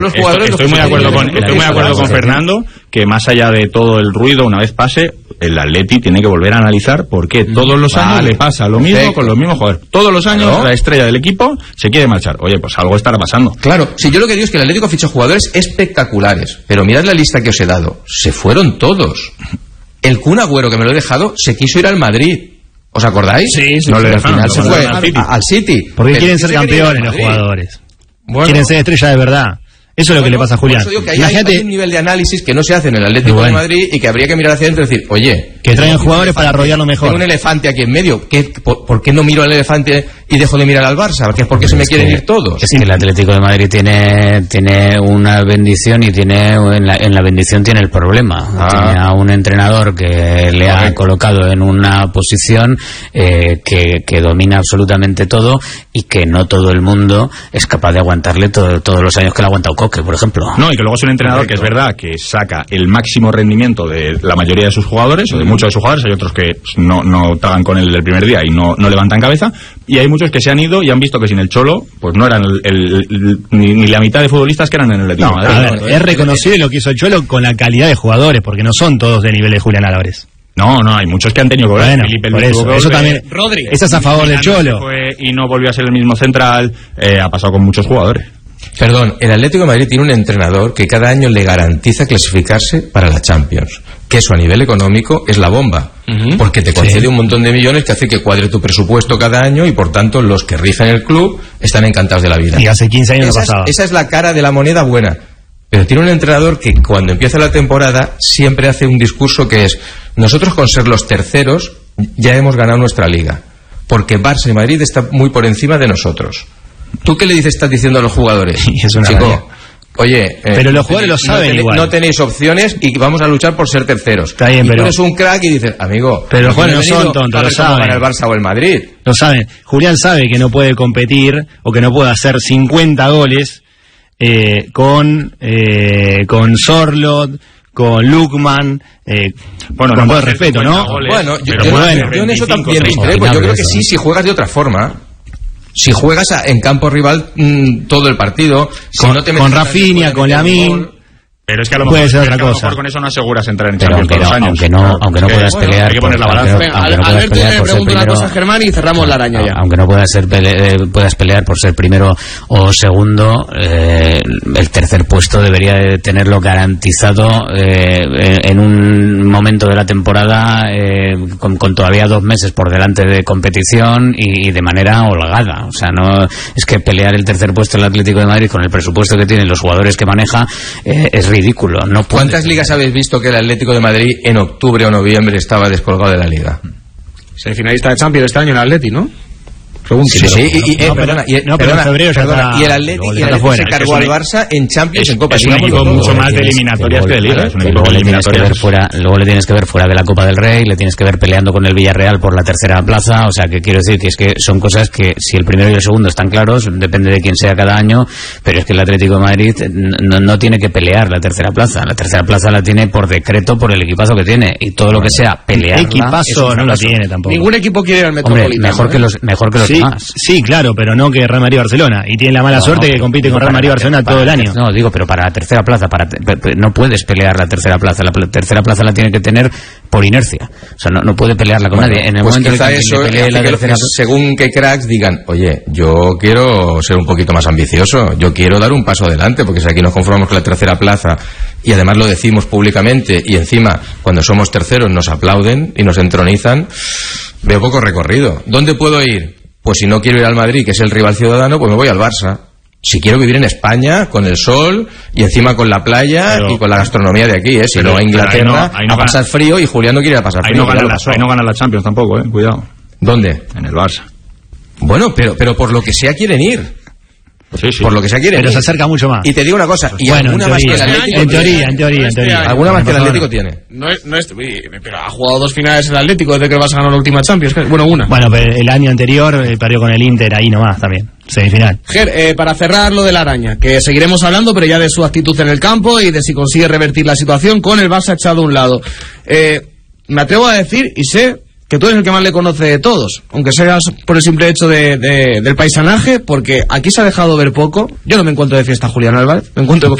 Los jugadores estoy muy de acuerdo con Fernando, que más allá de todo el ruido, una vez pase, el Atleti tiene que volver a analizar por qué todos los años le pasa lo mismo con los mismos jugadores. Todos los años la estrella del equipo se quiere marchar. Oye, pues algo estará pasando. Claro, si yo lo que digo es que el Atlético ficha jugadores espectaculares, pero mirad la lista que os he dado, se fueron todos. El Kun Agüero, que me lo he dejado, se quiso ir al Madrid. ¿Os acordáis? Sí. No, al final se fue al City. Porque quieren ser campeones los jugadores. Quieren ser estrella de verdad. Eso es lo que le pasa a Julián. Por eso digo que hay un nivel de análisis que no se hace en el Atlético de Madrid y que habría que mirar hacia adentro y decir, oye, que traigan jugadores para rodearlo mejor. Tengo un elefante aquí en medio. ¿Por qué no miro al elefante y dejo de mirar al Barça? ¿Por qué se me quieren ir todos? Es que el Atlético de Madrid tiene una bendición y en la bendición tiene el problema. Tiene a un entrenador que le ha colocado en una posición que domina absolutamente todo y que no todo el mundo es capaz de aguantarle todos los años que le ha aguantado Coque, por ejemplo. No, y que luego es un entrenador que es verdad que saca el máximo rendimiento de la mayoría de sus jugadores, o de muchos de sus jugadores. Hay otros que no tragan con él el primer día y no levantan cabeza, y hay muchos que se han ido y han visto que sin el Cholo pues no eran ni la mitad de futbolistas que eran en el Atlético de Madrid. A ver, es reconocible lo que hizo el Cholo con la calidad de jugadores, porque no son todos de nivel de Julián Álvarez. No, hay muchos que han tenido que volver. Bueno, Felipe por eso también. Rodri. Eso es a favor del Cholo. Y no volvió a ser el mismo central. Ha pasado con muchos jugadores. Perdón, el Atlético de Madrid tiene un entrenador que cada año le garantiza clasificarse para la Champions, que eso a nivel económico es la bomba, porque te concede un montón de millones que hace que cuadre tu presupuesto cada año y por tanto los que rigen el club están encantados de la vida. Y hace 15 años no pasaba. Esa es la cara de la moneda buena, pero tiene un entrenador que cuando empieza la temporada siempre hace un discurso que es: nosotros con ser los terceros ya hemos ganado nuestra liga, porque Barça y Madrid están muy por encima de nosotros. ¿Tú qué le estás diciendo a los jugadores? Es una chico, oye, pero los jugadores lo saben igual. No tenéis opciones y vamos a luchar por ser terceros. Está bien, y pero tú eres un crack y dices, amigo, pero los jugadores no son tontos, lo saben. El Barça o el Madrid. Lo saben. Julián sabe que no puede competir o que no puede hacer 50 goles con Sorloth, con Lukman, con todo el respeto, ¿no? Bueno, yo en eso también discrepo. Yo creo que sí, si juegas de otra forma. Si juegas en campo rival todo el partido, con Rafinha, con Lamine, pero es que a lo mejor puede ser otra cosa. Con eso no aseguras entrar en Champions todos los años. Aunque no puedas pelear. Hay que poner la balanza. Alberto, le pregunto una cosa a Germán y cerramos la araña ya. Aunque no puedas pelear por ser primero o segundo, el tercer puesto debería de tenerlo garantizado en un momento de la temporada con todavía 2 meses por delante de competición y de manera holgada. O sea, no es que pelear el tercer puesto en el Atlético de Madrid con el presupuesto que tiene, los jugadores que maneja, es ridículo. No puede. ¿Cuántas ligas habéis visto que el Atlético de Madrid en octubre o noviembre estaba descolgado de la liga? Semifinalista de Champions este año en el Atleti, ¿no? Perdona, en febrero ya está. Y el Atlético se cargó al Barça en Champions, en Copa. Es un equipo mucho más de eliminatorias que de liga. Es un equipo de eliminatorias. Luego le tienes que ver fuera de la Copa del Rey, le tienes que ver peleando con el Villarreal por la tercera plaza. O sea, que quiero decir que es que son cosas que si el primero y el segundo están claros, depende de quién sea cada año, pero es que el Atlético de Madrid no tiene que pelear la tercera plaza. La tercera plaza la tiene por decreto, por el equipazo que tiene, y todo lo que sea pelearla. Equipazo no la tiene tampoco. Ningún equipo quiere ir al Metropolitano. Mejor que los demás. Sí, claro, pero no que Real Madrid y Barcelona. Y tiene la mala suerte que compite con Real Madrid y Barcelona todo el año. No, digo, pero para la tercera plaza, no puedes pelear la tercera plaza. La tercera plaza la tiene que tener por inercia. O sea, no puede pelearla con nadie. En el pues momento quizá en eso, que pelee la tercera plaza, según que cracks digan, oye, yo quiero ser un poquito más ambicioso, yo quiero dar un paso adelante, porque si aquí nos conformamos con la tercera plaza y además lo decimos públicamente y encima cuando somos terceros nos aplauden y nos entronizan, veo poco recorrido. ¿Dónde puedo ir? Pues si no quiero ir al Madrid, que es el rival ciudadano, pues me voy al Barça. Si quiero vivir en España, con el sol y encima con la playa y con la gastronomía de aquí, si no a Inglaterra a pasar frío, y Julián no quiere ir a pasar frío. Ahí no ganan la Champions tampoco, cuidado. ¿Dónde? En el Barça. Bueno, pero por lo que sea quieren ir. Sí. Por lo que sea quieren ir. Pero se acerca mucho más. Y te digo una cosa, y bueno, alguna más que el Atlético en teoría. Alguna más que el Atlético tiene. Pero ha jugado 2 finales el Atlético desde que el Barça ganó la última Champions. Bueno, una. Bueno, pero el año anterior perdió con el Inter ahí nomás también. Semifinal. Ger, para cerrar lo de la araña, que seguiremos hablando, pero ya de su actitud en el campo y de si consigue revertir la situación con el Barça echado a un lado. Me atrevo a decir, y sé que tú eres el que más le conoce de todos, aunque seas por el simple hecho del paisanaje, porque aquí se ha dejado ver poco. Yo no me encuentro de fiesta Julián Álvarez, me encuentro